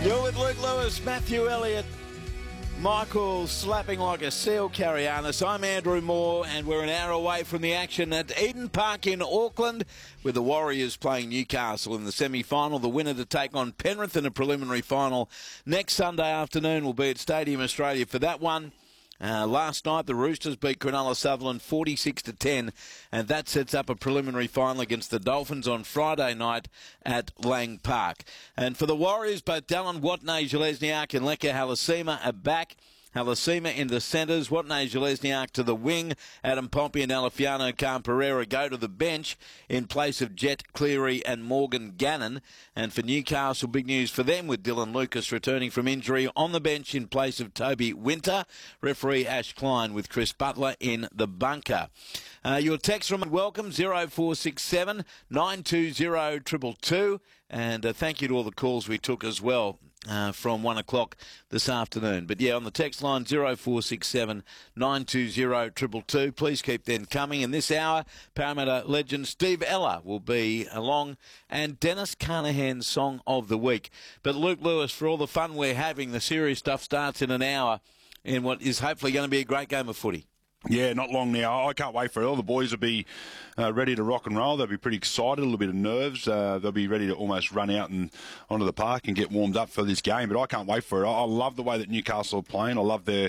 You're with Luke Lewis, Matthew Elliott, Michael slapping like a seal, Carianis. I'm Andrew Moore, and we're an hour away from the action at Eden Park in Auckland, with the Warriors playing Newcastle in the semi-final. The winner to take on Penrith in a preliminary final next Sunday afternoon will be at Stadium Australia for that one. Last night, the Roosters beat Cronulla Sutherland 46-10, and that sets up a preliminary final against the Dolphins on Friday night at Lang Park. And for the Warriors, both Dallin Watene-Zelezniak and Leka Halasima are back. Halasima in the centres, Watene-Zelezniak to the wing, Adam Pompey and Alefiano Khan-Pereira go to the bench in place of Jet Cleary and Morgan Gannon. And for Newcastle, big news for them with Dylan Lucas returning from injury on the bench in place of Toby Winter. Referee Ash Klein with Chris Butler in the bunker. Your text from welcome 0467 920 222, and thank you to all the calls we took as well from 1 o'clock this afternoon. But yeah, on the text line 0467 920 222. Please keep them coming. In this hour, Parramatta legend Steve Ella will be along, and Dennis Carnahan's Song of the Week. But Luke Lewis, for all the fun we're having, the serious stuff starts in an hour in what is hopefully going to be a great game of footy. Yeah, not long now. I can't wait for it. All the boys will be ready to rock and roll. They'll be pretty excited, a little bit of nerves. They'll be ready to almost run out and onto the park and get warmed up for this game. But I can't wait for it. I love the way that Newcastle are playing. I love their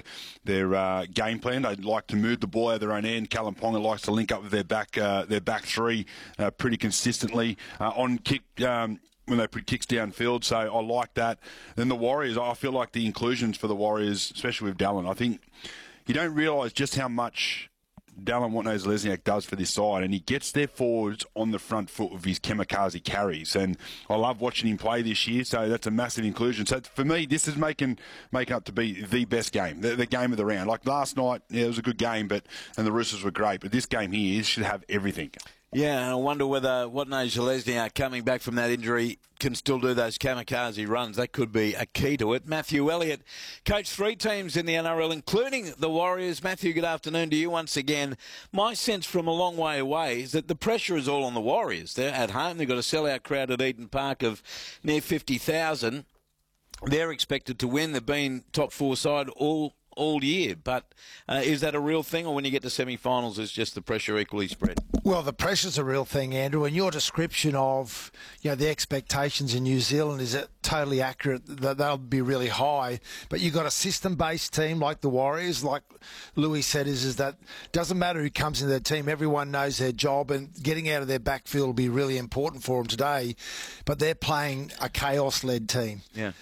game plan. They like to move the ball out of their own end. Callum Ponga likes to link up with their back three pretty consistently on kick. When they put kicks downfield, so I like that. Then the Warriors, I feel like the inclusions for the Warriors, especially with Dallin, I think you don't realise just how much Dallin Watene-Zelezniak does for this side, and he gets their forwards on the front foot with his kamikaze carries, and I love watching him play this year, so that's a massive inclusion. So for me, this is making up to be the best game, the game of the round. Like last night, yeah, it was a good game, and the Roosters were great, but this game here should have everything. Yeah, and I wonder whether Watene-Zelezniak, coming back from that injury, can still do those kamikaze runs. That could be a key to it. Matthew Elliott coached 3 teams in the NRL, including the Warriors. Matthew, good afternoon to you once again. My sense from a long way away is that the pressure is all on the Warriors. They're at home. They've got a sellout crowd at Eden Park of near 50,000. They're expected to win. They've been top 4 side all year, but is that a real thing, or when you get to semi-finals, is just the pressure equally spread? Well, the pressure's a real thing, Andrew, and your description of the expectations in New Zealand is totally accurate. That they'll be really high, but you've got a system-based team like the Warriors. Like Louis said, is that doesn't matter who comes into their team, everyone knows their job, and getting out of their backfield will be really important for them today. But they're playing a chaos-led team,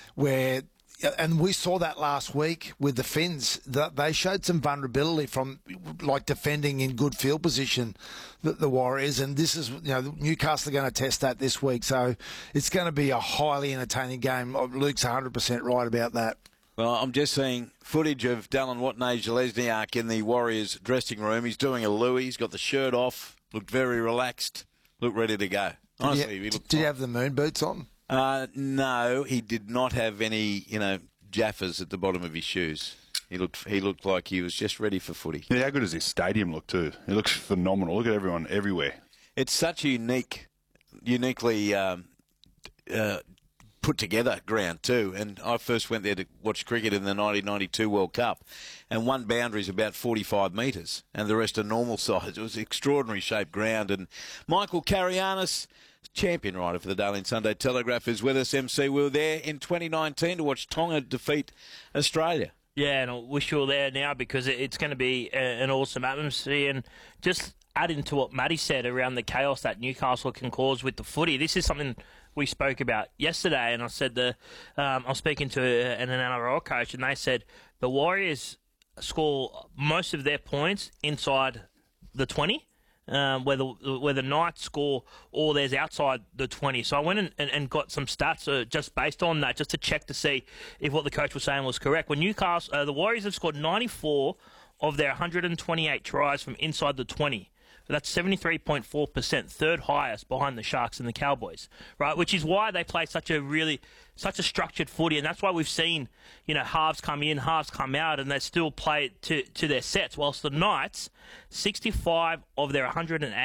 and we saw that last week with the Finns. That they showed some vulnerability from defending in good field position, the Warriors. And this is, Newcastle are going to test that this week. So it's going to be a highly entertaining game. Luke's 100% right about that. Well, I'm just seeing footage of Dallin Watene-Zelezniak in the Warriors dressing room. He's doing a Louis. He's got the shirt off. Looked very relaxed. Looked ready to go. Honestly, he looked did you have the moon boots on? No, he did not have any, jaffas at the bottom of his shoes. He looked like he was just ready for footy. Yeah, how good does this stadium look too? It looks phenomenal. Look at everyone everywhere. It's such a uniquely put together ground too. And I first went there to watch cricket in the 1992 World Cup, and one boundary is about 45 metres, and the rest are normal size. It was an extraordinary shaped ground. And Michael Carianis, champion writer for the Darling Sunday Telegraph, is with us. MC, we were there in 2019 to watch Tonga defeat Australia. Yeah, and I wish you were there now because it's going to be an awesome atmosphere. And just adding to what Matty said around the chaos that Newcastle can cause with the footy, this is something we spoke about yesterday. And I said I was speaking to an NRL coach, and they said the Warriors score most of their points inside the 20. Where the Knights score all theirs outside the 20. So I went and got some stats just based on that, just to check to see if what the coach was saying was correct. When Newcastle, the Warriors have scored 94 of their 128 tries from inside the 20. That's 73.4%, third highest behind the Sharks and the Cowboys, right? Which is why they play such a structured footy, and that's why we've seen, halves come in, halves come out, and they still play to their sets. Whilst the Knights, 65 of their 108